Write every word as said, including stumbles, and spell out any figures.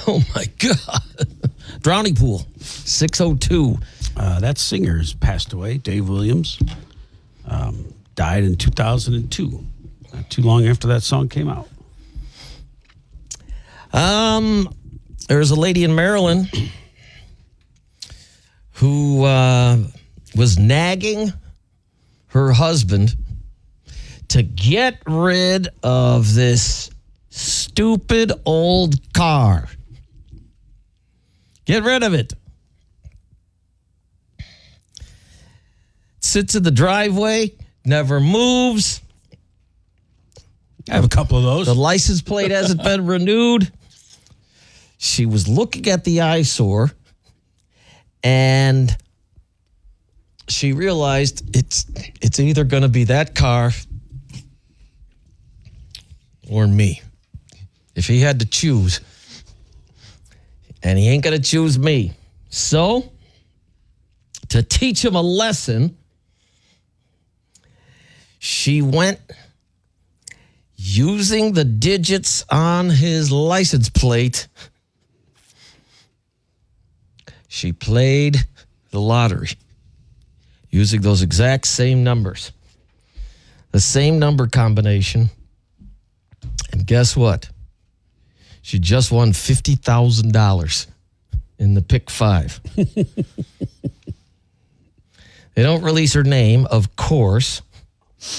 Oh, my God. Drowning Pool, six oh two. Uh, that singer's passed away, Dave Williams. Um, died in two thousand two. Not too long after that song came out. Um, there's a lady in Maryland who uh, was nagging her husband to get rid of this stupid old car. Get rid of it. Sits in the driveway, never moves. I have a couple of those. The license plate hasn't been renewed. She was looking at the eyesore, and she realized it's it's either going to be that car or me. If he had to choose, and he ain't going to choose me. So, to teach him a lesson, she went using the digits on his license plate. She played the lottery using those exact same numbers, the same number combination. And guess what? She just won fifty thousand dollars in the pick five. They don't release her name, of course.